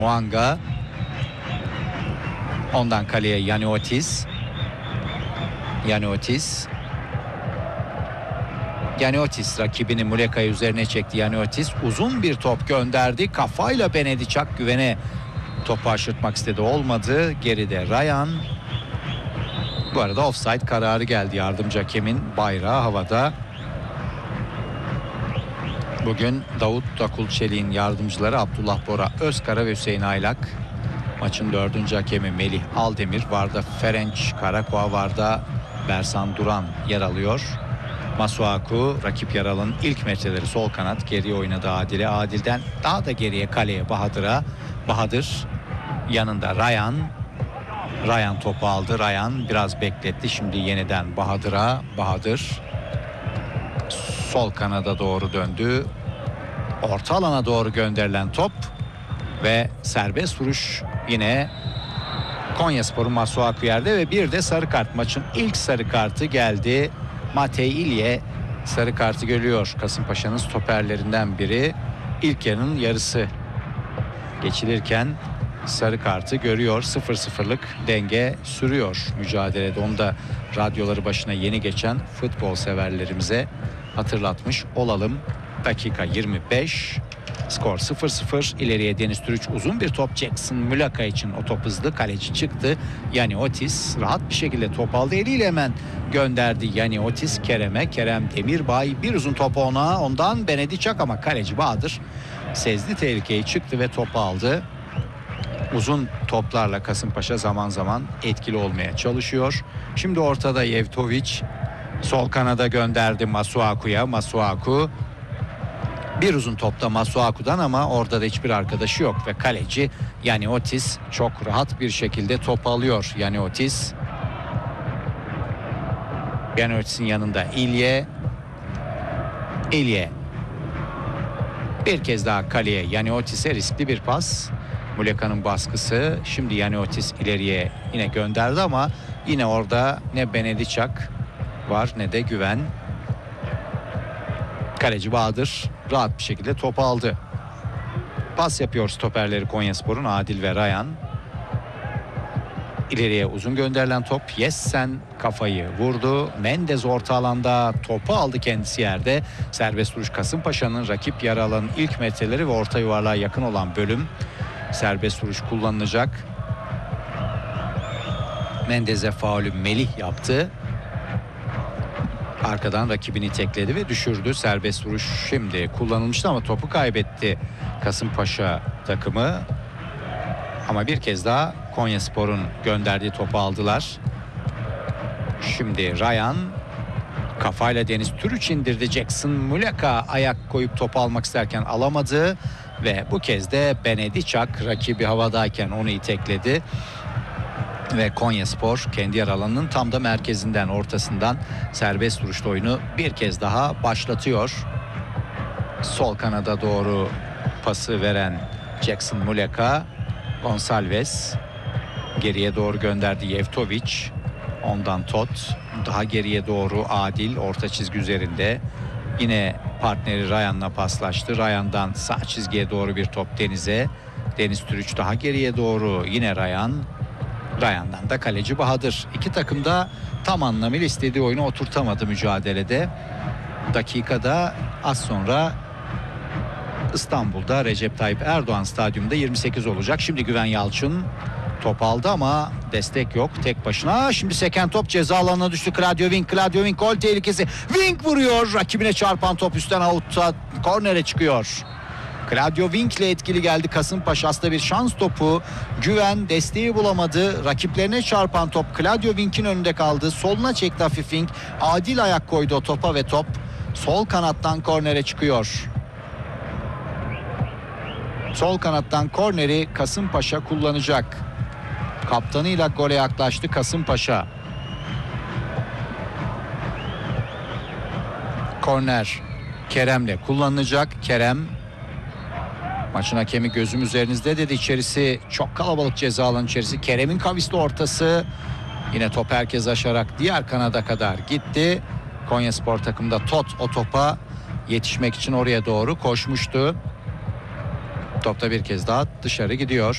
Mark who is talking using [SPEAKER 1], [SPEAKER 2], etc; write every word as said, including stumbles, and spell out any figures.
[SPEAKER 1] Muanga. Ondan kaleye Yaniotis. Yaniotis. Yaniotis rakibini Muleka'yı üzerine çekti. Yaniotis uzun bir top gönderdi. Kafayla Benedicak güvene topu aşırtmak istedi. Olmadı. Geride Ryan. Bu arada offside kararı geldi. Yardımcı hakemin bayrağı havada. Bugün Davut Dakul Çelik'in yardımcıları Abdullah Bora Özkara ve Hüseyin Aylak. Maçın dördüncü hakemi Melih Aldemir. Varda Ferenc Karakoa, Varda Bersan Duran yer alıyor. Masuaku rakip yer alan ilk metreleri sol kanat, geriye oynadı Adil'e. Adil'den daha da geriye kaleye Bahadır'a. Bahadır yanında Ryan. Ryan topu aldı. Ryan biraz bekletti. Şimdi yeniden Bahadır'a. Bahadır sol kanada doğru döndü. Orta alana doğru gönderilen top ve serbest vuruş yine Konyaspor'un Masuaku yerde ve bir de sarı kart. Maçın ilk sarı kartı geldi. Matej İlye sarı kartı görüyor. Kasımpaşa'nın stoperlerinden biri. İlk yarının yarısı geçilirken sarı kartı görüyor. sıfır sıfırlık denge sürüyor mücadelede. Onu da radyoları başına yeni geçen futbol severlerimize hatırlatmış olalım. Dakika yirmi beş. Skor sıfır sıfır. İleriye Deniz Türüç uzun bir top. Jackson Muleka için o top hızlı. Kaleci çıktı. Yaniotis rahat bir şekilde top aldı. Eliyle hemen gönderdi Yaniotis Kerem'e. Kerem Demirbay bir uzun top ona. Ondan Benedicak ama kaleci Bahadır sezdi tehlikeyi, çıktı ve topu aldı. Uzun toplarla Kasımpaşa zaman zaman etkili olmaya çalışıyor. Şimdi ortada Yevtovic sol kanada gönderdi Masuaku'ya. Masuaku bir uzun topta Masuaku'dan ama orada da hiçbir arkadaşı yok ve kaleci Yaniotis çok rahat bir şekilde top alıyor. Yaniotis. Yaniotis'in yanında İlye. İlye. Bir kez daha kaleye Yaniotis'e riskli bir pas. Muleka'nın baskısı. Şimdi Yaniotis ileriye yine gönderdi ama yine orada ne Benedicak var ne de güven. Kaleci Bahadır rahat bir şekilde topu aldı. Pas yapıyor stoperleri Konyaspor'un Adil ve Ryan. İleriye uzun gönderilen top. Yessen kafayı vurdu. Mendez orta alanda topu aldı kendisi yerde. Serbest vuruş Kasımpaşa'nın rakip yarı alanın ilk metreleri ve orta yuvarlığa yakın olan bölüm. Serbest vuruş kullanılacak. Mendez'e faulü Melih yaptı. Arkadan rakibini tekledi ve düşürdü. Serbest vuruş şimdi kullanılmıştı ama topu kaybetti Kasımpaşa takımı. Ama bir kez daha Konyaspor'un gönderdiği topu aldılar. Şimdi Ryan kafayla Deniz Türüç indirdi. Jackson Muleka ayak koyup topu almak isterken alamadı. Ve bu kez de Benedicak rakibi havadayken onu itekledi. Ve Konyaspor kendi yer alanının tam da merkezinden, ortasından serbest vuruşlu oyunu bir kez daha başlatıyor. Sol kanada doğru pası veren Jackson Muleka, Gonçalves geriye doğru gönderdi Yevtovic. Ondan Tot, daha geriye doğru Adil orta çizgi üzerinde. Yine partneri Ryan'la paslaştı. Ryan'dan sağ çizgiye doğru bir top Deniz'e. Deniz Türüç daha geriye doğru yine Ryan. Ryan'dan da kaleci Bahadır. İki takım da tam anlamıyla istediği oyunu oturtamadı mücadelede. Dakikada az sonra İstanbul'da Recep Tayyip Erdoğan Stadyumunda yirmi sekiz olacak. Şimdi Güven Yalçın top aldı ama destek yok, tek başına. Şimdi seken top ceza alanına düştü. Claudio Wink, Claudio Wink gol tehlikesi. Wink vuruyor. Rakibine çarpan top üstten out'a, kornere çıkıyor. Claudio Wink ile etkili geldi Kasımpaşa. Aslında bir şans topu. Güven desteği bulamadı. Rakiplerine çarpan top Claudio Wink'in önünde kaldı. Soluna çekti hafif Wink. Adil ayak koydu o topa ve top sol kanattan kornere çıkıyor. Sol kanattan korneri Kasımpaşa kullanacak. Kaptanıyla gole yaklaştı Kasımpaşa. Korner Kerem'le kullanılacak. Kerem, maçın hakemi gözüm üzerinizde dedi. İçerisi çok kalabalık, ceza alanı içerisi. Kerem'in kavisli ortası. Yine top herkes aşarak diğer kanada kadar gitti. Konyaspor takımında Tot o topa yetişmek için oraya doğru koşmuştu. Top da bir kez daha dışarı gidiyor.